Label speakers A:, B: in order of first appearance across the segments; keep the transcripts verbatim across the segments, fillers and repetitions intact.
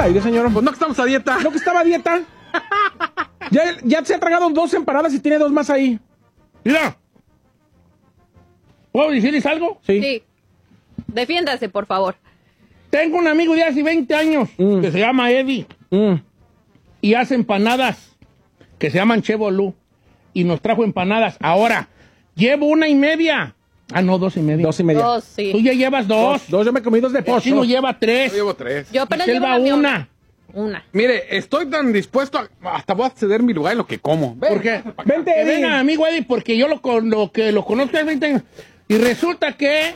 A: aire, señor.
B: Pues no que estamos a dieta.
A: ¿No que estaba a dieta? ya, ya se ha tragado dos empanadas y tiene dos más ahí.
C: Mira. ¿Puedo decirles algo?
A: Sí.
D: Sí. Defiéndase, por favor.
C: Tengo un amigo de hace veinte años
A: Mm.
C: que se llama Eddie
A: Mm.
C: y hace empanadas que se llaman Chevolú y nos trajo empanadas. Ahora, llevo una y media. Ah, no, dos y media.
A: Dos y media.
D: Dos, sí.
C: Tú ya llevas dos.
A: Dos, dos, yo me comí dos de
C: El
A: pollo.
C: chino lleva tres.
B: Yo llevo tres.
D: Yo apenas
C: Giselle
D: llevo
C: va
D: la mía.
C: una.
D: Una.
B: Mire, estoy tan dispuesto a... Hasta voy a ceder mi lugar en lo que como. Ven.
C: ¿Por qué?
A: Vente,
C: Que
A: Eddie.
C: venga, amigo Eddie, porque yo lo, con- lo que lo conozco hace veinte años. Y resulta que,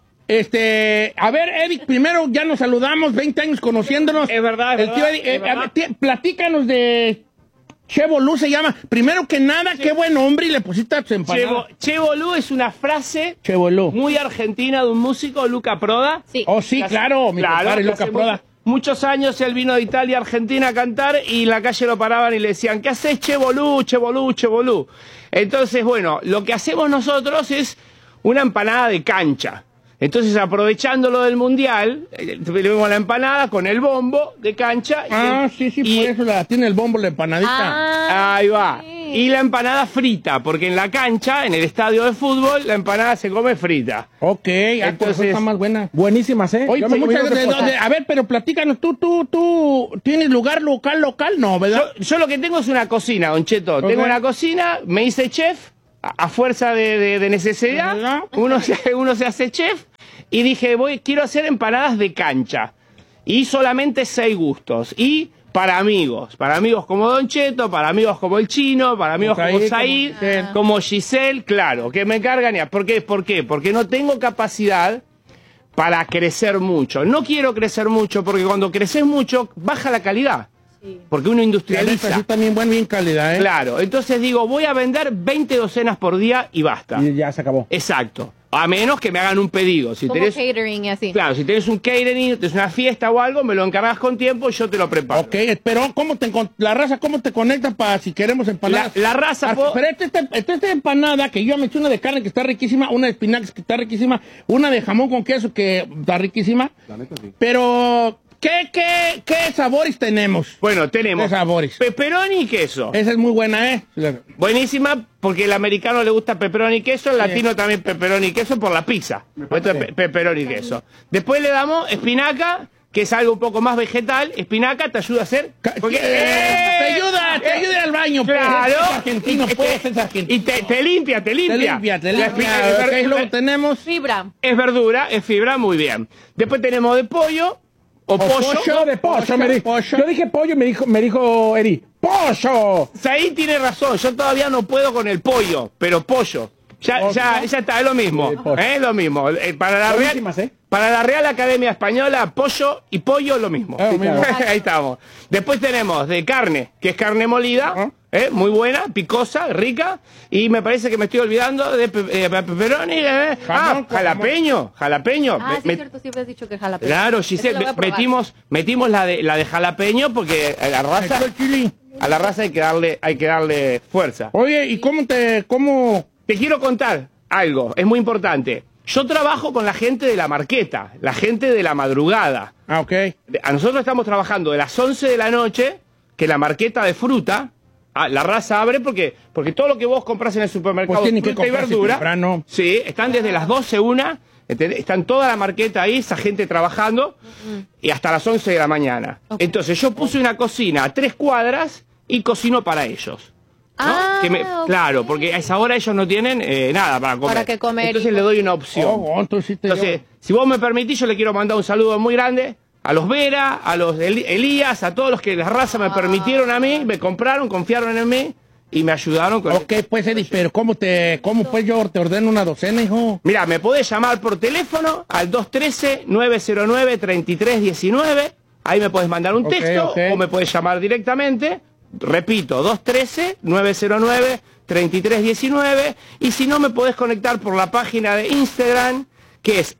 C: este, a ver, Eddie, primero ya nos saludamos, veinte años conociéndonos.
E: Es verdad, es
C: El tío
E: verdad,
C: Eddie, eh,
E: es verdad.
C: a ver, tí- platícanos de Chevolú, se llama. Primero que nada, qué buen hombre y le pusiste a tus empanadas.
E: Chevo- Chevolú es una frase
C: Chevolú.
E: muy argentina de un músico, Luca Proda.
D: Sí.
C: Oh, sí, claro, mi compadre
E: que
C: Luca
E: hace
C: Proda.
E: mu- Muchos años él vino de Italia a Argentina a cantar y en la calle lo paraban y le decían, ¿qué haces, Chevolú, Chevolú, Chevolú? Entonces, bueno, lo que hacemos nosotros es una empanada de cancha. Entonces, aprovechando lo del Mundial, eh, le vemos la empanada con el bombo de cancha. y-
C: Ah, sí, sí,
E: y-
C: por eso la tiene el bombo la empanadita.
D: Ah,
E: Ahí va.
D: sí.
E: Y la empanada frita, porque en la cancha, en el estadio de fútbol, la empanada se come frita.
C: Ok, ah,
E: Entonces-
C: pues está más buena.
A: Buenísimas, ¿eh?
C: Oye,
A: Yo
C: pues
A: me comí
C: muchas
A: dos de
C: de-
A: pollo.
C: de- a ver, pero platícanos, tú, tú, tú, ¿tienes lugar local, local? No, ¿verdad?
E: Yo, yo lo que tengo es una cocina, Don Cheto.
C: Ok.
E: Tengo una cocina, me hice chef, a, a fuerza de, de- de necesidad.
C: ¿Verdad?
E: Uno se, uno se hace chef. Y dije, voy, quiero hacer empanadas de cancha. Y solamente seis gustos. Y para amigos. Para amigos como Don Cheto, para amigos como el Chino, para amigos
C: Como
E: como
C: Said,
E: Said,
C: como Giselle.
E: como Giselle, claro, que me encargan. ya. ¿Por qué? ¿Por qué? Porque no tengo capacidad para crecer mucho. No quiero crecer mucho porque cuando creces mucho baja la calidad. Porque uno
C: La neta,
E: industrializa.
C: sí, también buen, bien calidad, ¿eh?
E: Claro, entonces digo, voy a vender veinte docenas por día y basta.
A: Y ya se acabó.
E: Exacto. A menos que me hagan un pedido. Si
D: Como
E: tenés,
D: catering y así.
E: claro, si tenés un catering, tenés una fiesta o algo, me lo encargas con tiempo y yo te lo preparo.
C: Ok, pero ¿cómo te encon- la raza cómo te conecta para si queremos empanadas?
E: La- la raza,
C: Ah,
E: po-
C: Pero esta, esta, esta, esta empanada que yo me eché una de carne que está riquísima, una de espinacas que está riquísima, una de jamón con queso que está riquísima.
B: La neta, sí.
C: Pero, ¿qué, qué, qué sabores tenemos?
E: Bueno, tenemos
C: ¿Qué sabores?
E: pepperoni y queso.
C: Esa es muy buena, ¿eh?
E: Buenísima, porque el americano le gusta pepperoni y queso, el latino también pepperoni y queso por la pizza. Esto es pe- pepperoni y queso. Después le damos espinaca, que es algo un poco más vegetal. Espinaca te ayuda a hacer...
C: Ca-
E: porque-
C: eh, te ayuda, te ayuda al baño, pues.
E: Claro.
C: Es argentino,
E: Y-
C: pues, es argentino.
E: Y te, te limpia, te
C: Te
E: limpia.
C: limpia, te
E: La
C: limpia.
E: espina- es
C: Ok,
E: ver-
C: luego tenemos...
D: Fibra.
E: Es verdura, es fibra, muy bien. Después tenemos de pollo o, pollo.
A: Yo de pollo, me dijo.
C: pollo.
A: Yo dije pollo y me dijo, me dijo Eri, ¡pollo!
E: Said tiene razón, yo todavía no puedo con el pollo, pero pollo. Ya, ya, ya está, es lo mismo.
A: Sí, pollo.
E: ¿eh? Es lo mismo. Eh, para, la Real,
A: Buenísimas, ¿eh?
E: para la Real Academia Española, pollo y pollo lo mismo.
C: Ah, mismo.
E: Ahí estamos. Después tenemos de carne, que es carne molida,
C: Ajá.
E: ¿eh? Muy buena, picosa, rica. Y me parece que me estoy olvidando de pe- eh, pepperoni. eh. Ah,
C: Jamón,
E: jalapeño, jalapeño.
D: Ah,
E: Me-
D: sí,
E: me-
D: es cierto, siempre has dicho que jalapeño.
E: Claro,
D: Ese
E: Giselle,
D: lo voy a probar.
E: metimos, metimos la de la de jalapeño porque a la raza,
C: Echó el chili.
E: a la raza hay que darle, hay que darle fuerza.
C: Oye, ¿y cómo te, cómo...
E: Te quiero contar algo, es muy importante. Yo trabajo con la gente de la marqueta, la gente de la madrugada.
C: Ah, ok.
E: A nosotros estamos trabajando de las once de la noche, que la marqueta de fruta, ah, la raza abre porque, porque todo lo que vos compras en el supermercado,
C: Pues tienen que
E: fruta y
C: comprarse
E: verdura,
C: temprano.
E: sí, están desde las doce, una, ¿entendés? Están toda la marqueta ahí, esa gente trabajando, y hasta las once de la mañana.
D: Ok.
E: Entonces yo puse una cocina a tres cuadras y cocino para ellos. ¿no?
D: Ah,
E: Que me-
D: ok.
E: Claro, porque a esa hora ellos no tienen eh, nada para comer.
D: Para qué comer
E: Entonces
D: y-
E: le doy una opción.
C: Oh, oh, entonces sí te
E: Entonces, si vos me permitís, yo le quiero mandar un saludo muy grande a los Vera, a los Eli- Elías, a todos los que la raza me permitieron a mí, me compraron, confiaron en mí y me ayudaron con...
C: Ok, pues, Eddie, pero ¿cómo te, cómo pues yo te ordeno una docena, hijo?
E: Mira, me podés llamar por teléfono al dos uno tres, nueve cero nueve, tres tres uno nueve. Ahí me podés mandar un
C: Ok,
E: texto
C: ok.
E: o me podés llamar directamente. Repito, dos uno tres, nueve cero nueve, tres tres uno nueve. Y si no, me podés conectar por la página de Instagram, que es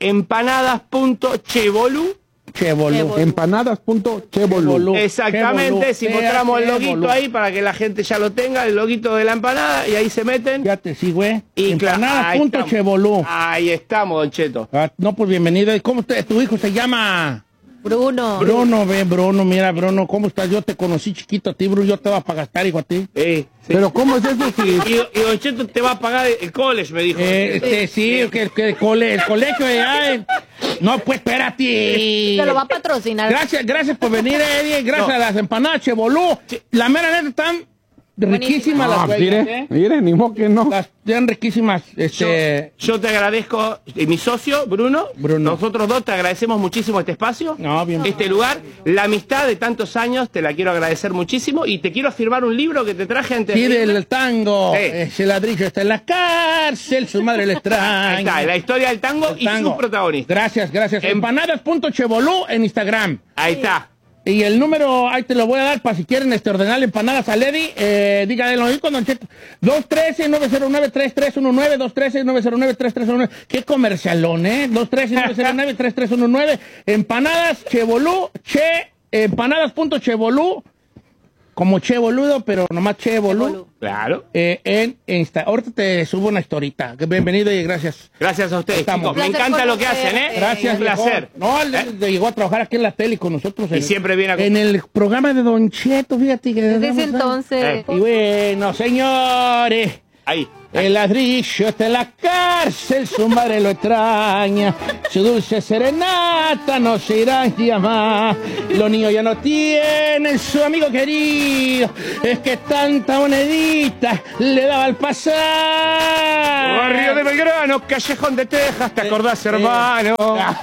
E: empanadas.chevolú.
C: Chevolú.
D: Chevolú.
A: Empanadas.chevolú.
E: Exactamente, si
C: Chevolú.
E: mostramos el
C: Chevolú.
E: loguito ahí para que la gente ya lo tenga, el loguito de la empanada, y ahí se meten.
C: Ya te sigo, ¿eh?
E: Y cla-
C: Empanada
E: ahí
C: punto
E: estamos.
C: Chevolú.
E: Ahí estamos, Don Cheto.
C: Ah, no, pues bienvenido. ¿Y cómo te, tu hijo se llama?
D: Bruno.
C: Bruno, ve, Bruno, mira, Bruno, ¿cómo estás? Yo te conocí chiquito a ti, Bruno, yo te voy a pagar gastar, hijo, a ti.
E: Eh, sí.
B: Pero ¿cómo es eso si...?
E: Y, y Don Cheto te va a pagar el college, me dijo.
C: Eh, este, sí, que, que el, cole, el colegio de allá, no, pues, espérate.
D: Te lo va a patrocinar.
C: Gracias, gracias por venir, Eddie, gracias
E: No.
C: a las empanadas Chevolú. La mera neta están riquísimas
B: Ah,
C: las güeyes,
B: mire,
C: ¿eh?
B: mire, ni modo que no.
C: Las están riquísimas,
E: Yo,
C: este...
E: yo te agradezco, eh, mi socio, Bruno,
C: Bruno.
E: nosotros dos te agradecemos muchísimo este espacio,
C: No, bien.
E: este lugar, la amistad de tantos años, te la quiero agradecer muchísimo y te quiero firmar un libro que te traje antes
C: Sí,
E: de irme.
C: del tango.
E: Eh.
C: Ese ladrillo está en la cárcel, su madre le extraña.
E: Ahí está, la historia del tango,
C: El
E: y
C: tango.
E: sus protagonistas.
C: Gracias, gracias.
E: Em-
C: Empanadas.chevolú en Instagram.
E: Ahí está.
C: Y el número, ahí te lo voy a dar para si quieren este, ordenarle empanadas a Lady. Eh, dígale, lo digo con Don Cheto. dos uno tres, nueve cero nueve, tres tres uno nueve, dos uno tres, nueve cero nueve, tres tres uno nueve. Qué comercialón, ¿eh? dos uno tres, nueve cero nueve, tres tres uno nueve. Empanadas Chevolú, Che, empanadas.chevolú. Como Che Boludo, pero nomás Che Boludo.
E: Claro.
C: Eh, en Insta. Ahorita te subo una historita. Bienvenido y gracias.
E: Gracias a ustedes,
C: Estamos.
E: chicos. Me
D: Un placer
E: encanta lo que
D: conocerte.
E: hacen, ¿eh?
C: Gracias,
E: Un placer.
C: viejo. No, él, él llegó a trabajar aquí en la tele con nosotros.
E: Y
C: en-
E: siempre viene a-
C: En el programa de Don Cheto, fíjate que...
D: Desde ese entonces.
E: Eh.
C: Y bueno, señores,
E: Ahí.
C: el ladrillo está en la cárcel, su madre lo extraña, su dulce serenata no se irá a llamar, los niños ya no tienen su amigo querido, es que tanta monedita le daba al pasar.
E: Barrio de Belgrano, Callejón de Texas, ¿te acordás, hermano?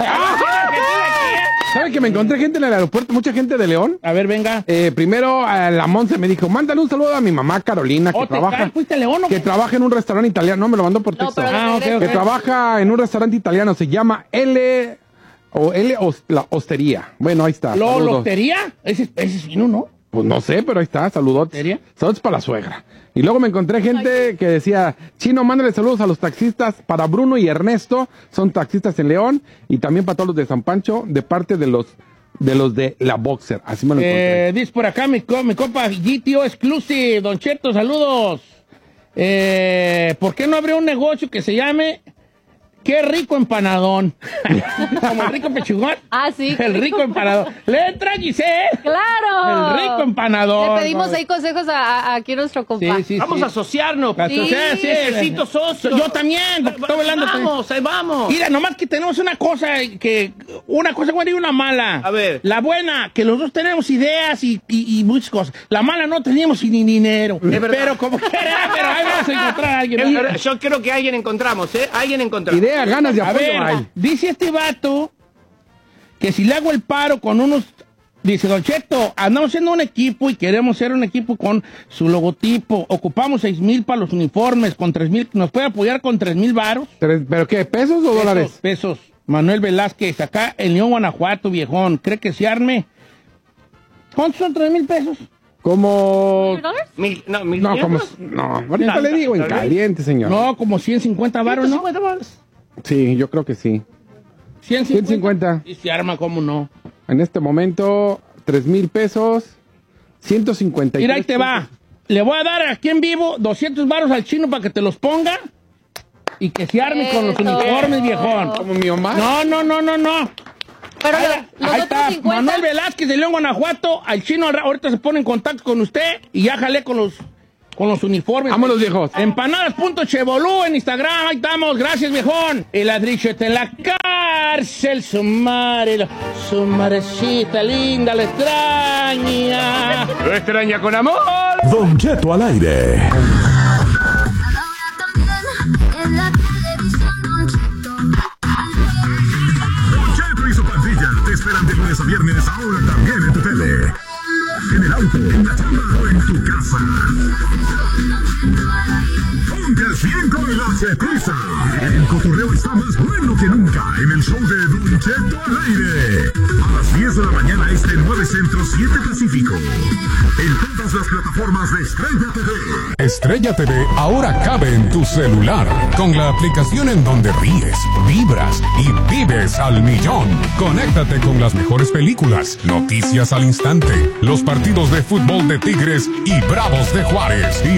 B: ¿Sabe que me encontré gente en el aeropuerto? Mucha gente de León.
C: A ver, venga.
B: Eh, primero, a la Monse me dijo, mándale un saludo a mi mamá Carolina, que
C: Oh, ¿te
B: trabaja...
C: caes? ¿Fuiste a León o
B: Que
C: qué?
B: trabaja en un restaurante italiano. No, me lo mandó por
D: No,
B: texto.
D: pero de
C: Ah, ok,
D: regreso.
C: ok.
B: Que trabaja en un restaurante italiano, se llama L o L Os- la Hostería. Bueno, ahí está.
C: ¿Lo,
B: saludos.
C: lotería? Ese, ese es fino, ¿no?
B: Pues no sé, pero ahí está, saludos.
C: ¿Hostería?
B: Saludos para la suegra. Y luego me encontré gente que decía, Chino, mándale saludos a los taxistas para Bruno y Ernesto, son taxistas en León, y también para todos los de San Pancho, de parte de los de los de la Boxer. Así me lo encontré.
C: Eh, dice por acá mi, co- mi compa G T O Exclusive, Don Cheto, saludos. Eh, ¿Por qué no abrió un negocio que se llame Qué rico empanadón? Como el rico pechugón.
D: Ah, sí.
C: El rico empanadón. ¡Letra, Giselle!
D: ¡Claro!
C: El rico empanador.
D: Le pedimos ahí consejos a, a- aquí a nuestro compa.
C: Sí, sí,
E: Vamos
C: sí.
E: a asociarnos.
C: A
D: Sí.
C: asociar, sí,
E: Necesito
C: sí.
E: socios.
C: Yo también, porque estoy hablando.
E: Vamos, ahí vamos.
C: Mira, nomás que tenemos una cosa que una cosa buena y una mala.
E: A ver.
C: La buena, que los dos tenemos ideas y, y, y muchas cosas. La mala, no teníamos ni dinero.
E: Es verdad.
C: Pero como quiera, pero ahí vamos a encontrar a alguien.
E: Es verdad, Yo creo que alguien encontramos, ¿eh? Alguien encontramos.
B: Idea, ganas de
C: A
B: apoyo
C: ver,
B: hay.
C: dice este vato que si le hago el paro con unos... Dice, Don Cheto, andamos siendo un equipo y queremos ser un equipo con su logotipo. Ocupamos seis mil para los uniformes, con tres mil. ¿Nos puede apoyar con tres mil varos?
B: Tres- ¿Pero qué, pesos o dólares?
C: Pesos. Manuel Velázquez, acá en León, Guanajuato, viejón. ¿Cree que se arme? ¿Cuántos son tres mil pesos?
B: Como...
D: ¿Dólares?
E: Mil, no, mil
B: No, como...
E: quinientos.
B: No, ahorita
E: No,
B: le digo en
E: tal vez.
B: caliente, señor.
C: No, como ciento cincuenta varos, ¿no?
E: ciento cincuenta varos.
B: Sí, yo creo que sí.
C: ciento
B: ciento cincuenta.
C: Y se arma, ¿cómo no?
B: En este momento, tres mil pesos, ciento cincuenta y
C: Mira,
B: tres
C: ahí te va. Le voy a dar aquí en vivo doscientos varos al chino para que te los ponga y que se arme con los
D: Eso.
C: uniformes, viejón.
B: Como mi mamá.
C: No, no, no, no, no.
D: Pero
C: Ahí,
D: los, los
C: ahí
D: otros
C: está,
D: cincuenta.
C: Manuel Velázquez de León, Guanajuato. Al chino al- ahorita se pone en contacto con usted y ya jalé con los, con los uniformes.
B: Vámonos, viejos.
C: Empanadas.chevolú en Instagram, ahí estamos, gracias, viejón. El ladrillo está en la cárcel, su madre, su madrecita linda, la extraña.
E: Lo extraña con amor.
F: Don Cheto al aire.
G: En la televisión, Don Cheto.
F: Don Cheto y su pandilla te esperan de lunes a viernes, ahora también en tu tele. En el auto, en la chamba o en tu casa. Ponte al cien con la Chetuza. El cotorreo está más bueno que nunca en el show de Don Cheto al aire. A las diez de la mañana este nueve Centro, siete Pacífico. En todas las plataformas de Estrella T V. Estrella T V ahora cabe en tu celular. Con la aplicación en donde ríes, vibras y vives al millón. Conéctate con las mejores películas, noticias al instante, los partidos de fútbol de Tigres y Bravos de Juárez. Y